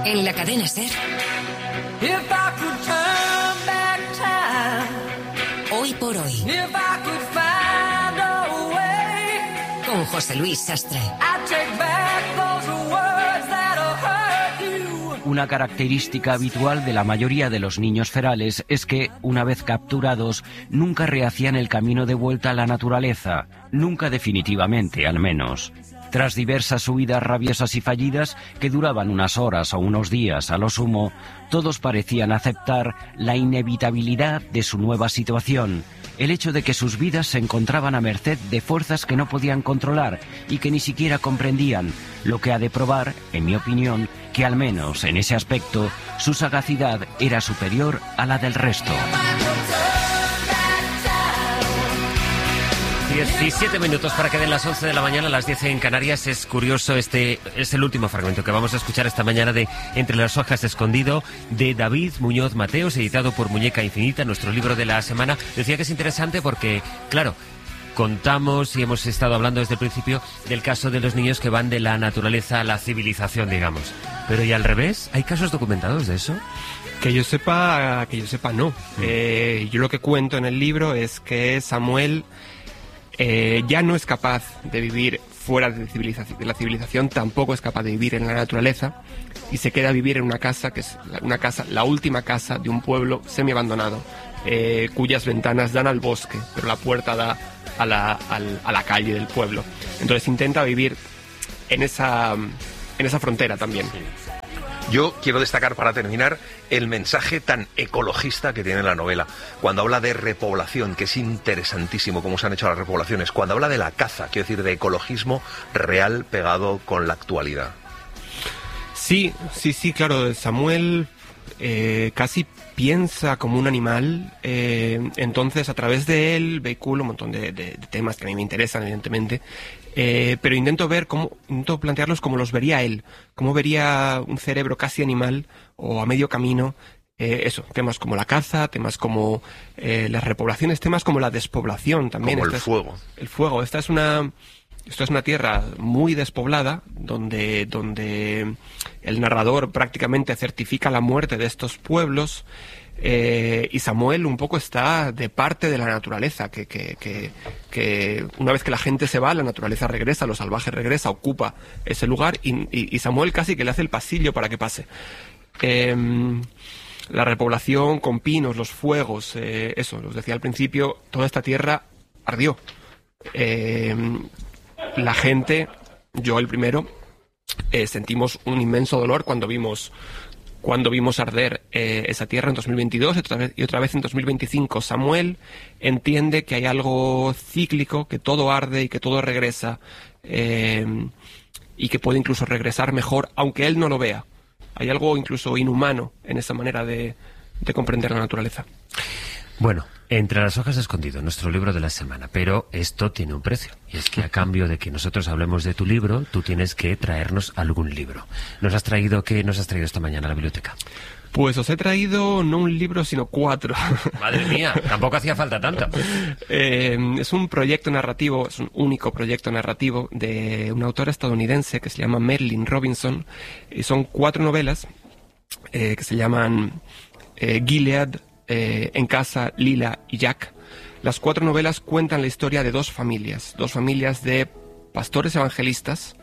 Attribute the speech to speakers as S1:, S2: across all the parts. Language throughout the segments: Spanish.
S1: En la cadena SER. Hoy por hoy. Con José Luis Sastre.
S2: Una característica habitual de la mayoría de los niños ferales es que, una vez capturados, nunca rehacían el camino de vuelta a la naturaleza, nunca definitivamente, al menos. Tras diversas huidas rabiosas y fallidas, que duraban unas horas o unos días a lo sumo, todos parecían aceptar la inevitabilidad de su nueva situación, el hecho de que sus vidas se encontraban a merced de fuerzas que no podían controlar y que ni siquiera comprendían, lo que ha de probar, en mi opinión, que al menos en ese aspecto su sagacidad era superior a la del resto.
S3: 17 minutos para que den las 11 de la mañana, las 10 en Canarias. Es curioso, este es el último fragmento que vamos a escuchar esta mañana de Entre las hojas escondido, de David Muñoz Mateos, editado por Muñeca Infinita, nuestro libro de la semana. Decía que es interesante porque, claro, contamos y hemos estado hablando desde el principio del caso de los niños que van de la naturaleza a la civilización, digamos. Pero ¿y al revés? ¿Hay casos documentados de eso?
S4: Que yo sepa no. Yo lo que cuento en el libro es que Samuel ya no es capaz de vivir fuera de la civilización, tampoco es capaz de vivir en la naturaleza, y se queda a vivir en una casa que es la última casa de un pueblo semi-abandonado, cuyas ventanas dan al bosque, pero la puerta da a la calle del pueblo. Entonces intenta vivir en esa frontera también.
S5: Yo quiero destacar, para terminar, el mensaje tan ecologista que tiene la novela. Cuando habla de repoblación, que es interesantísimo cómo se han hecho las repoblaciones. Cuando habla de la caza, quiero decir, de ecologismo real pegado con la actualidad. Sí, claro. Samuel casi piensa como un animal. Entonces, a través de él, vehicula un montón de temas que a mí me interesan, evidentemente. Pero intento plantearlos como los vería él, como vería un cerebro casi animal o a medio camino. Temas como la caza, temas como las repoblaciones, temas como la despoblación también. Como el fuego.
S4: El fuego. Esto es una tierra muy despoblada, donde el narrador prácticamente certifica la muerte de estos pueblos. Y Samuel un poco está de parte de la naturaleza, que una vez que la gente se va, la naturaleza regresa, lo salvaje regresa, ocupa ese lugar, y Samuel casi que le hace el pasillo para que pase. La repoblación con pinos, los fuegos, os decía al principio, toda esta tierra ardió. La gente, yo el primero, sentimos un inmenso dolor cuando vimos arder esa tierra en 2022 y otra vez en 2025. Samuel entiende que hay algo cíclico, que todo arde y que todo regresa, y que puede incluso regresar mejor, aunque él no lo vea. Hay algo incluso inhumano en esa manera de comprender la naturaleza.
S3: Bueno, Entre las hojas escondido, nuestro libro de la semana, pero esto tiene un precio, y es que a cambio de que nosotros hablemos de tu libro, tú tienes que traernos algún libro. ¿Qué nos has traído esta mañana a la biblioteca?
S4: Pues os he traído no un libro, sino 4.
S3: Madre mía, tampoco hacía falta tanto.
S4: Es un proyecto narrativo, es un único proyecto narrativo de una autora estadounidense que se llama Marilynne Robinson, y son 4 novelas que se llaman Gilead, En casa, Lila y Jack. Las 4 novelas cuentan la historia de dos familias de pastores evangelistas.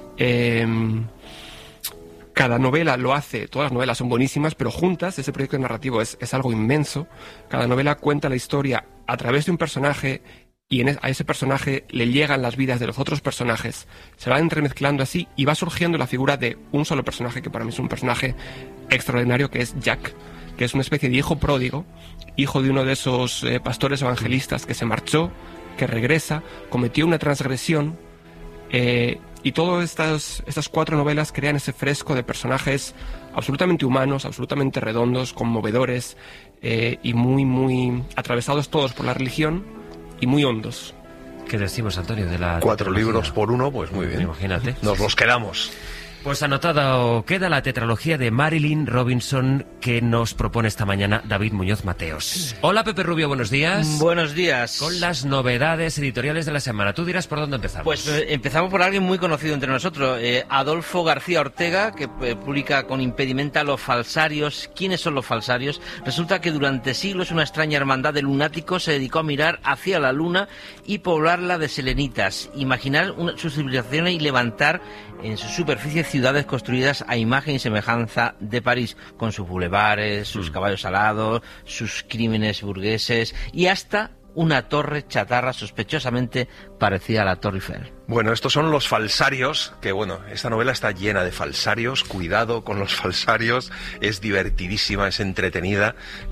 S4: Cada novela lo hace, todas las novelas son buenísimas, pero juntas ese proyecto narrativo es algo inmenso. Cada novela cuenta la historia a través de un personaje, y a ese personaje le llegan las vidas de los otros personajes, se van entremezclando así, y va surgiendo la figura de un solo personaje, que para mí es un personaje extraordinario, que es Jack, que es una especie de hijo pródigo, hijo de uno de esos pastores evangelistas que se marchó, que regresa, cometió una transgresión, y todas estas 4 novelas crean ese fresco de personajes absolutamente humanos, absolutamente redondos, conmovedores, y muy, muy atravesados todos por la religión, y muy hondos.
S3: ¿Qué decimos, Antonio, de la
S5: 4 libros por uno? Pues muy bien.
S3: Imagínate.
S5: Nos los quedamos.
S3: Pues anotado queda la tetralogía de Marilynne Robinson que nos propone esta mañana David Muñoz Mateos. Hola Pepe Rubio, buenos días.
S6: Buenos días.
S3: Con las novedades editoriales de la semana. Tú dirás por dónde empezamos.
S6: Pues empezamos por alguien muy conocido entre nosotros, Adolfo García Ortega, que publica con Impedimenta Los Falsarios. ¿Quiénes son los falsarios? Resulta que durante siglos una extraña hermandad de lunáticos se dedicó a mirar hacia la luna y poblarla de selenitas, imaginar sus civilizaciones y levantar en su superficie ciudades construidas a imagen y semejanza de París, con sus bulevares, sus caballos alados, sus crímenes burgueses y hasta una torre chatarra sospechosamente parecida a la Torre Eiffel.
S5: Bueno, estos son los falsarios, que bueno, esta novela está llena de falsarios, cuidado con los falsarios, es divertidísima, es entretenida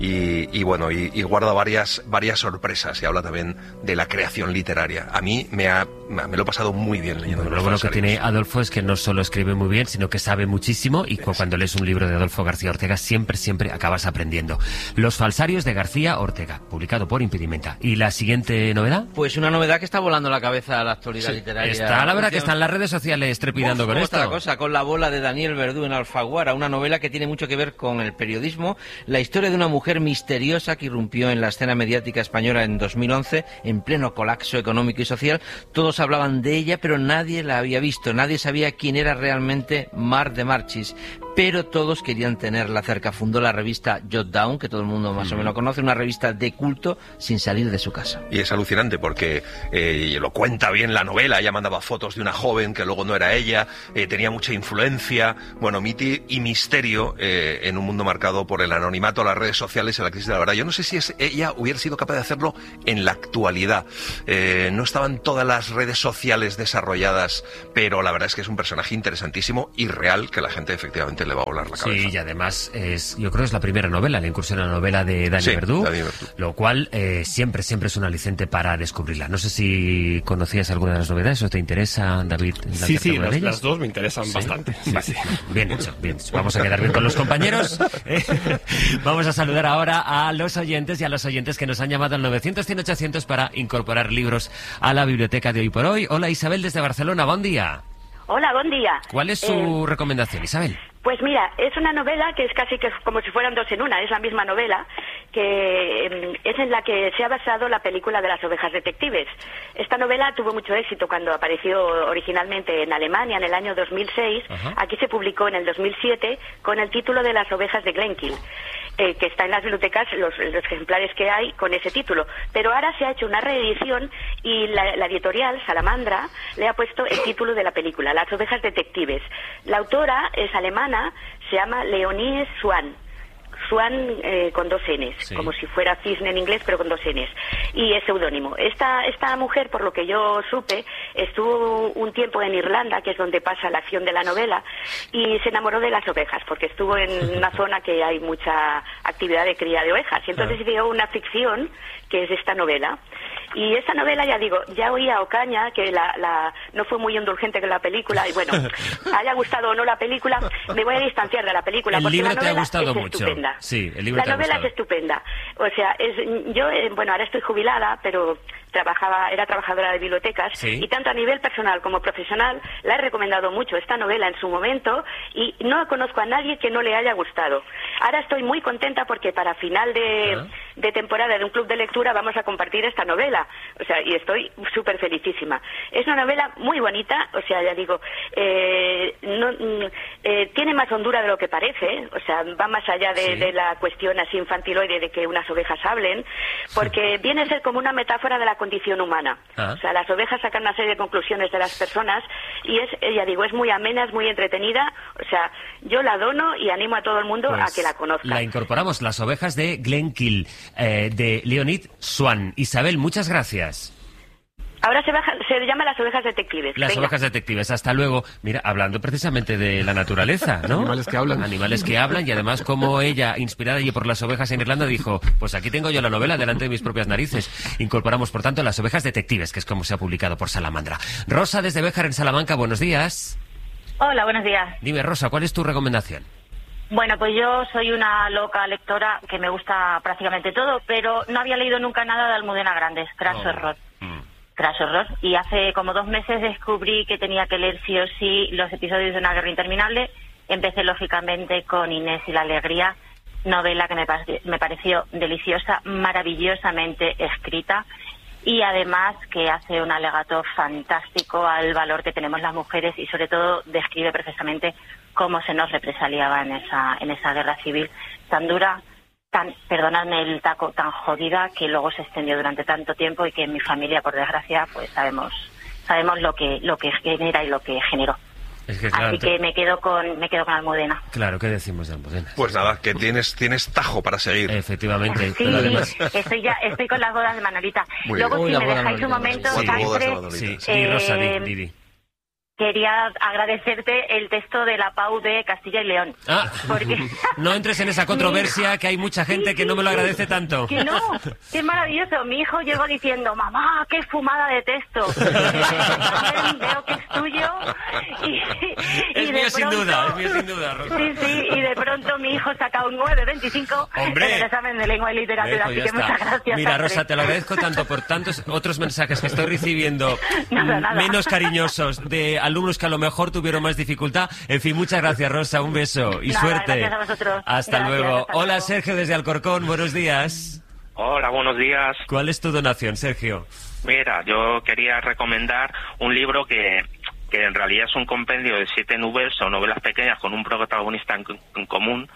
S5: y guarda varias sorpresas y habla también de la creación literaria. A mí me lo he pasado muy bien leyendo los
S3: Lo bueno que
S5: falsarios.
S3: tiene Adolfo es que no solo escribe muy bien, sino que sabe muchísimo y cuando lees un libro de Adolfo García Ortega siempre acabas aprendiendo. Los falsarios de García Ortega, publicado por Impedimenta. ¿Y la siguiente novedad?
S6: Pues una novedad que está volando la cabeza a la actualidad literaria.
S3: Está, la verdad que están las redes sociales trepidando con esto.
S6: Otra cosa, con La bola de Daniel Verdú en Alfaguara, una novela que tiene mucho que ver con el periodismo, la historia de una mujer misteriosa que irrumpió en la escena mediática española en 2011, en pleno colapso económico y social. Todos hablaban de ella, pero nadie la había visto, nadie sabía quién era realmente Mar de Marchis, pero todos querían tenerla cerca. Fundó la revista Jot Down, que todo el mundo más o menos conoce, una revista de culto sin salir de su casa.
S5: Y es alucinante porque lo cuenta bien la novela. Ella mandaba fotos de una joven que luego no era ella, tenía mucha influencia. Bueno, mito y misterio en un mundo marcado por el anonimato, las redes sociales y la crisis de la verdad. Yo no sé si ella hubiera sido capaz de hacerlo en la actualidad. No estaban todas las redes sociales desarrolladas, pero la verdad es que es un personaje interesantísimo y real que la gente efectivamente le va a volar la cabeza.
S3: Sí, y además yo creo que es la primera novela, la incursión en la novela de Dani Verdú, lo cual siempre es un aliciente para descubrirla. No sé si conocías alguna de las novedades o te interesa, David.
S4: Sí, las dos me interesan bastante. Sí,
S3: vale. Bien hecho. Vamos a quedar bien con los compañeros. Vamos a saludar ahora a los oyentes y a los oyentes que nos han llamado al 900-100-800 para incorporar libros a la biblioteca de Hoy por Hoy. Hola Isabel desde Barcelona, buen día.
S7: Hola, buen día.
S3: ¿Cuál es su recomendación, Isabel?
S7: Pues mira, es una novela que es casi que como si fueran dos en una, es la misma novela, que es en la que se ha basado la película de las ovejas detectives. Esta novela tuvo mucho éxito cuando apareció originalmente en Alemania en el año 2006, aquí se publicó en el 2007 con el título de Las ovejas de Glenkill. Que está en las bibliotecas, los ejemplares que hay con ese título. Pero ahora se ha hecho una reedición y la editorial, Salamandra, le ha puesto el título de la película, Las ovejas detectives. La autora es alemana, se llama Leonie Swan. Swan con dos Ns, sí, como si fuera cisne en inglés, pero con dos Ns. Y es seudónimo. Esta mujer, por lo que yo supe, estuvo un tiempo en Irlanda, que es donde pasa la acción de la novela, y se enamoró de las ovejas, porque estuvo en una zona que hay mucha actividad de cría de ovejas. Y entonces ideó una ficción, que es esta novela. Y esta novela, ya digo, ya oía Ocaña, que no fue muy indulgente con la película, y bueno, haya gustado o no la película, me voy a distanciar de la película, porque la novela es estupenda.
S3: Sí, el libro
S7: la novela es estupenda. O sea, yo, ahora estoy jubilada, pero era trabajadora de bibliotecas, ¿sí? Y tanto a nivel personal como profesional la he recomendado mucho esta novela en su momento y no conozco a nadie que no le haya gustado. Ahora estoy muy contenta porque para final de temporada de un club de lectura vamos a compartir esta novela, o sea, y estoy súper felicísima. Es una novela muy bonita, o sea, ya digo, tiene más hondura de lo que parece, o sea, va más allá de la cuestión así infantiloide de que unas ovejas hablen, porque viene a ser como una metáfora de la condición humana. O sea, las ovejas sacan una serie de conclusiones de las personas y es muy amena, es muy entretenida. O sea, yo la dono y animo a todo el mundo a que la conozca.
S3: La incorporamos, Las ovejas de Glenkill, de Leonie Swan. Isabel, muchas gracias.
S7: Ahora se llama Las ovejas detectives.
S3: Las ovejas detectives, hasta luego. Mira, hablando precisamente de la naturaleza, ¿no?
S4: Animales que hablan.
S3: Animales que hablan y además como ella, inspirada y por las ovejas en Irlanda, dijo, pues aquí tengo yo la novela delante de mis propias narices. Incorporamos, por tanto, Las ovejas detectives, que es como se ha publicado por Salamandra. Rosa, desde Béjar, en Salamanca, buenos días.
S8: Hola, buenos días.
S3: Dime, Rosa, ¿cuál es tu recomendación?
S8: Bueno, pues yo soy una loca lectora que me gusta prácticamente todo, pero no había leído nunca nada de Almudena Grandes, graso error. tras horror. Y hace como 2 meses descubrí que tenía que leer sí o sí los episodios de Una guerra interminable. Empecé lógicamente con Inés y la alegría, novela que me pareció deliciosa, maravillosamente escrita y además que hace un alegato fantástico al valor que tenemos las mujeres y sobre todo describe perfectamente cómo se nos represaliaba en esa guerra civil tan dura, perdonadme el taco, tan jodida, que luego se extendió durante tanto tiempo y que en mi familia, por desgracia, pues sabemos lo que genera y lo que generó.
S3: Es que, claro,
S8: así que me quedo con Almudena.
S3: Claro, ¿qué decimos de Almudena?
S5: Pues nada, que tienes tajo para seguir.
S3: Efectivamente.
S8: Sí,
S3: pero además...
S8: estoy con las bodas de Manolita.
S5: Muy
S8: Luego,
S5: bien.
S8: si me dejáis un momento,
S5: Sí,
S8: Sastre,
S3: Sí, Rosa, di.
S8: quería agradecerte el texto de la Pau de Castilla y León. Porque...
S3: No entres en esa controversia, que hay mucha gente que no me lo agradece tanto.
S8: Que no, que es maravilloso. Mi hijo llegó diciendo, mamá, qué fumada de texto. También veo que es tuyo.
S3: Es mío sin duda, Rosa.
S8: Sí, y de pronto mi hijo saca un 9,25 en el examen de lengua y literatura. Así que muchas gracias.
S3: Mira, Rosa, te lo agradezco tanto por tantos otros mensajes que estoy recibiendo,
S8: nada.
S3: menos cariñosos, de alumnos que a lo mejor tuvieron más dificultad. En fin, muchas gracias, Rosa, un beso y suerte.
S8: Gracias a vosotros.
S3: Hasta
S8: Gracias,
S3: luego.
S8: hasta
S3: Hola,
S8: luego.
S3: Sergio, desde Alcorcón, buenos días.
S9: Hola, buenos días.
S3: ¿Cuál es tu donación, Sergio?
S9: Mira, yo quería recomendar un libro que en realidad es un compendio de 7 novelas o novelas pequeñas con un protagonista en común.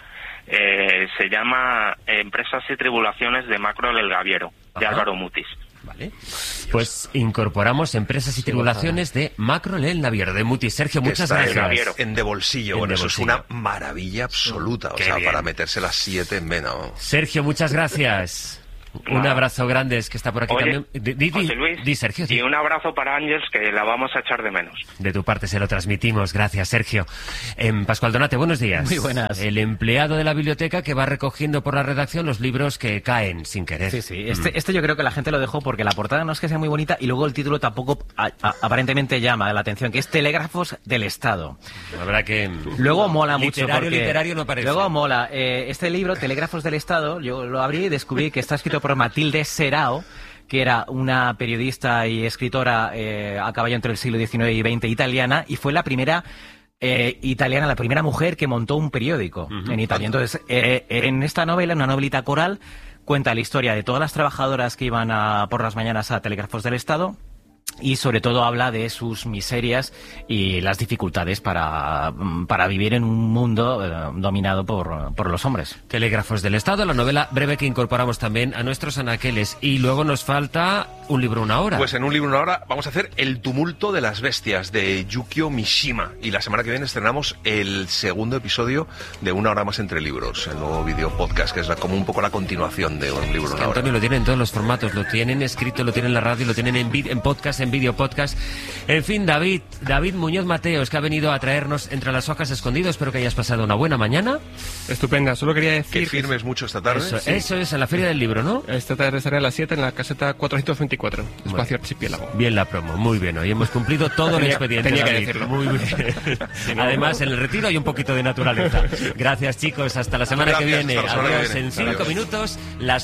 S9: Se llama Empresas y Tribulaciones de Macro del Gaviero, de Álvaro Mutis.
S3: Vale. Pues incorporamos Empresas y Tribulaciones de Macro el Naviero, de Mutis. Sergio, muchas gracias.
S5: En de bolsillo. Bueno, eso es una maravilla absoluta. O sea,
S3: bien.
S5: para meterse las 7 en vena.
S3: Sergio, muchas gracias. Un abrazo grande, es que está por aquí.
S9: Oye,
S3: también.
S9: José Luis,
S3: Di, Sergio.
S9: y un abrazo para Ángeles, que la vamos a echar de menos.
S3: De tu parte se lo transmitimos. Gracias, Sergio. Pascual Donate, buenos días.
S10: Muy buenas.
S3: El empleado de la biblioteca que va recogiendo por la redacción los libros que caen sin querer.
S10: Sí. Este yo creo que la gente lo dejó porque la portada no es que sea muy bonita y luego el título tampoco aparentemente llama la atención, que es Telégrafos del Estado.
S3: La verdad que...
S10: Luego mola mucho
S3: Literario no parece.
S10: Luego mola. Este libro, Telégrafos del Estado, yo lo abrí y descubrí que está escrito por Matilde Serao, que era una periodista y escritora a caballo entre el siglo XIX y XX italiana, y fue la primera italiana, la primera mujer que montó un periódico en Italia. Entonces, en esta novela, una novelita coral, cuenta la historia de todas las trabajadoras que iban por las mañanas a Telégrafos del Estado, y sobre todo habla de sus miserias y las dificultades para vivir en un mundo dominado por los hombres.
S3: Telégrafos del Estado, la novela breve que incorporamos también a nuestros anaqueles. Y luego nos falta un libro, una hora.
S5: Pues en un libro, una hora, vamos a hacer El tumulto de las bestias, de Yukio Mishima. Y la semana que viene estrenamos el segundo episodio de Una hora más entre libros, el nuevo video podcast, que es como un poco la continuación de un libro, una hora.
S3: Antonio, lo tienen en todos los formatos, lo tienen escrito, lo tienen en la radio, lo tienen en podcast, en vídeo podcast. En fin, David Muñoz Mateos, que ha venido a traernos Entre las hojas escondidos. Espero que hayas pasado una buena mañana.
S4: Estupenda. Solo quería decir
S5: que firmes mucho esta tarde.
S3: Eso es, en la Feria del Libro, ¿no?
S4: Esta tarde estaré a las 7 en la caseta 424, Espacio Archipiélago.
S3: Bien la promo, muy bien. Hoy hemos cumplido todo el expediente.
S4: Tenía que
S3: David.
S4: decirlo.
S3: Muy bien. Además, en el retiro hay un poquito de naturaleza. Gracias, chicos. Hasta la semana que viene.
S5: Hasta la semana que
S3: Adiós.
S5: viene.
S3: En 5 minutos, las